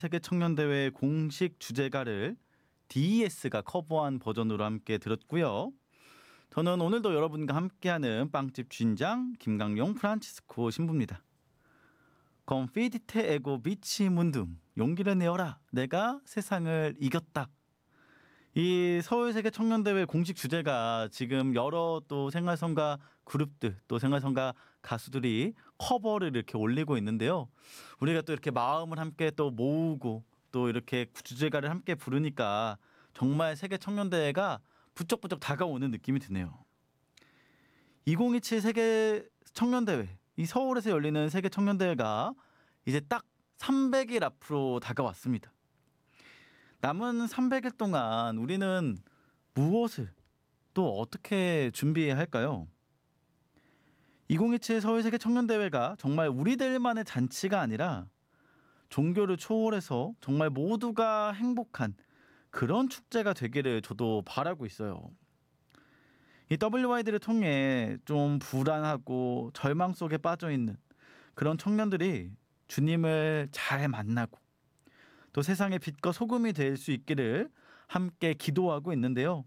세계 청년대회 공식 주제가를 DES가 커버한 버전으로 함께 들었고요. 저는 오늘도 여러분과 함께하는 빵집 주인장 김강용 프란치스코 신부입니다. 건피디테 에고 비치 문둥 용기를 내어라 내가 세상을 이겼다. 이 서울세계 청년대회 공식 주제가 지금 여러 또 생활성가 그룹들 또 생활성가 가수들이 커버를 이렇게 올리고 있는데요. 우리가 또 이렇게 마음을 함께 또 모으고 또 이렇게 주제가를 함께 부르니까 정말 세계 청년대회가 부쩍부쩍 다가오는 느낌이 드네요. 2027 세계 청년대회, 이 서울에서 열리는 세계 청년대회가 이제 딱 300일 앞으로 다가왔습니다. 남은 300일 동안 우리는 무엇을 또 어떻게 준비해야 할까요? 2027 서울세계 청년대회가 정말 우리들만의 잔치가 아니라 종교를 초월해서 정말 모두가 행복한 그런 축제가 되기를 저도 바라고 있어요. 이 WYD를 통해 좀 불안하고 절망 속에 빠져있는 그런 청년들이 주님을 잘 만나고 또 세상의 빛과 소금이 될 수 있기를 함께 기도하고 있는데요.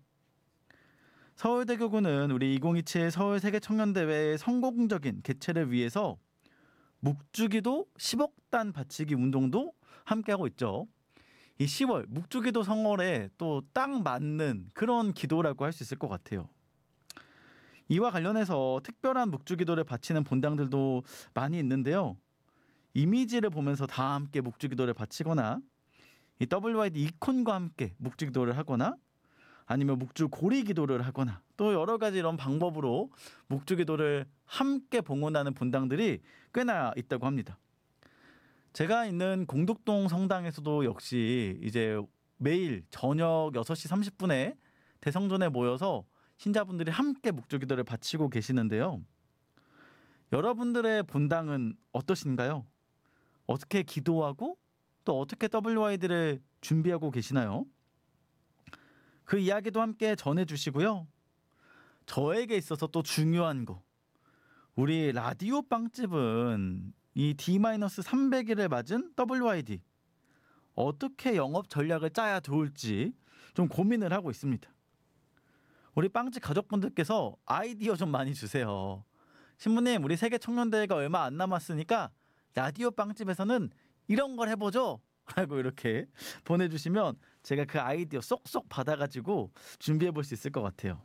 서울대교구는 우리 2027 서울세계청년대회의 성공적인 개최를 위해서 묵주기도 10억 단 바치기 운동도 함께하고 있죠. 이 10월 묵주기도 성월에 또 딱 맞는 그런 기도라고 할 수 있을 것 같아요. 이와 관련해서 특별한 묵주기도를 바치는 본당들도 많이 있는데요. 이미지를 보면서 다 함께 묵주기도를 바치거나 이 WYD 이콘과 함께 묵주기도를 하거나 아니면 묵주 고리기도를 하거나 또 여러 가지 이런 방법으로 묵주기도를 함께 봉헌하는 본당들이 꽤나 있다고 합니다. 제가 있는 공덕동 성당에서도 역시 이제 매일 저녁 6시 30분에 대성전에 모여서 신자분들이 함께 묵주기도를 바치고 계시는데요. 여러분들의 본당은 어떠신가요? 어떻게 기도하고 또 어떻게 WYD를 준비하고 계시나요? 그 이야기도 함께 전해주시고요. 저에게 있어서 또 중요한 거, 우리 라디오 빵집은 이 D-300일을 맞은 WYD 어떻게 영업 전략을 짜야 좋을지 좀 고민을 하고 있습니다. 우리 빵집 가족분들께서 아이디어 좀 많이 주세요. 신부님, 우리 세계 청년대회가 얼마 안 남았으니까 라디오 빵집에서는 이런 걸 해보죠 라고 이렇게 보내주시면 제가 그 아이디어 쏙쏙 받아가지고 준비해 볼 수 있을 것 같아요.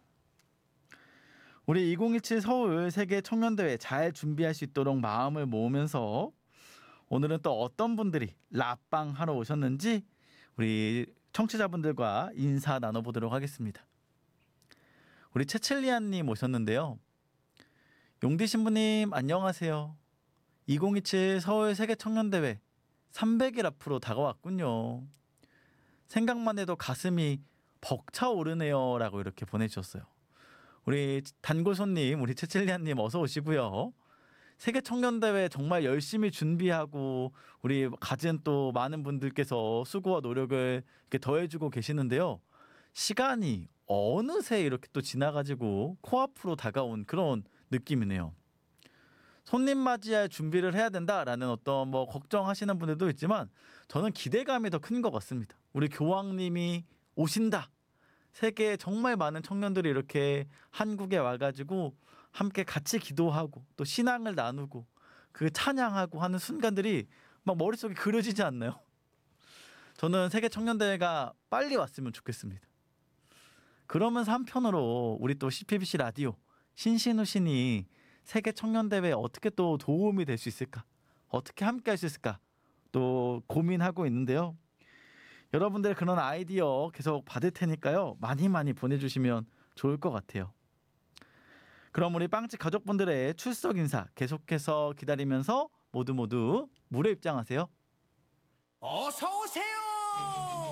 우리 2027 서울 세계 청년대회 잘 준비할 수 있도록 마음을 모으면서 오늘은 또 어떤 분들이 라빵 하러 오셨는지 우리 청취자분들과 인사 나눠보도록 하겠습니다. 우리 채칠리안님 오셨는데요. 용디 신부님 안녕하세요. 2027 서울 세계 청년대회 300일 앞으로 다가왔군요. 생각만 해도 가슴이 벅차오르네요 라고 이렇게 보내주셨어요. 우리 단골 손님 우리 채칠리안님 어서 오시고요. 세계 청년대회 정말 열심히 준비하고 우리 가진 또 많은 분들께서 수고와 노력을 이렇게 더해주고 계시는데요. 시간이 어느새 이렇게 또 지나가지고 코앞으로 다가온 그런 느낌이네요. 손님 맞이할 준비를 해야 된다라는 어떤 뭐 걱정하시는 분들도 있지만 저는 기대감이 더 큰 것 같습니다. 우리 교황님이 오신다. 세계에 정말 많은 청년들이 이렇게 한국에 와가지고 함께 같이 기도하고 또 신앙을 나누고 그 찬양하고 하는 순간들이 막 머릿속에 그려지지 않나요? 저는 세계 청년대회가 빨리 왔으면 좋겠습니다. 그러면서 한편으로 우리 또 CPBC 라디오 신신우 신이 세계 청년대회에 어떻게 또 도움이 될 수 있을까? 어떻게 함께 할 수 있을까? 또 고민하고 있는데요. 여러분들의 그런 아이디어 계속 받을 테니까요. 많이 보내주시면 좋을 것 같아요. 그럼 우리 빵집 가족분들의 출석 인사 계속해서 기다리면서 모두 무대 입장하세요. 어서 오세요.